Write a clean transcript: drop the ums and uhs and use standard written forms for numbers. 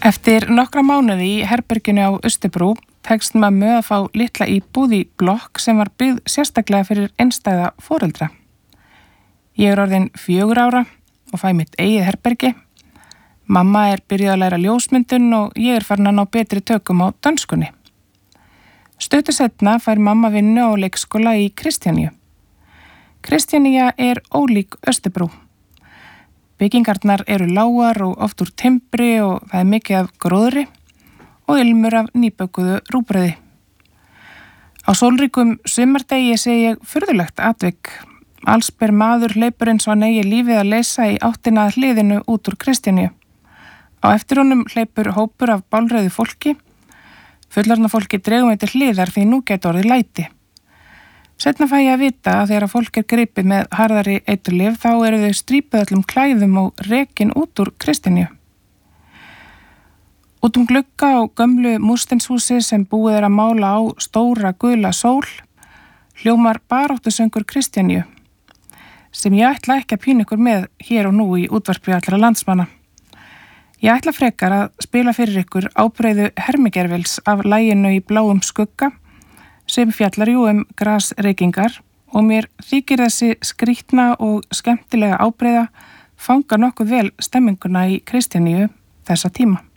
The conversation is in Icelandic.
Eftir nokkra mánuði í herberginu á Austurbrú tekst mömmu að fá litla íbúð í blokk sem var byggð sérstaklega fyrir einstæða foreldra. Ég er orðin 4 ára og fæ mitt eigið herbergi. Mamma er byrjuð að læra ljósmyndun og ég er farin að ná betri tökum á dönskunni. Stuttu seinna fær mamma vinnu á leikskóla í Kristjaníu. Kristjaníu er ólík Austurbrú. Byggingarnar eru lágar og oft úr timbri og það er mikið af gróðri og ilmur af nýbökuðu rúgbrauði. Á sólríkum sumardegi sé ég furðulegt atvik. Allsber maður hleypur eins og hann eigi lífið að leysa í áttina að hliðinu út úr Kristjaníu. Á eftir honum hleypur hópur af bálreiðu fólki. Fullorðna fólki dregum til hliðar því nú gæti orðið læti. Seinna fæ ég að vita að þegar fólk er gripið með harðari eiturlyf þá eru þau strípuð öllum klæðum og rekin út úr Kristjaníu. Út glugga á gömlu múrsteinshúsi sem búið er að mála á stóra gula sól hljómar baráttusöngur Kristjaníu sem ég ætla ekki að pína ykkur með hér og nú í útvarpi allra landsmanna. Ég ætla frekar að spila fyrir ykkur ábreiðu Hermigervils af laginu Í bláum skugga sem fjallar grasreykingar og mér þykir þessi skrýtna og skemmtilega ábreiða fanga nokkuð vel stemminguna í Kristjaníu þessa tíma.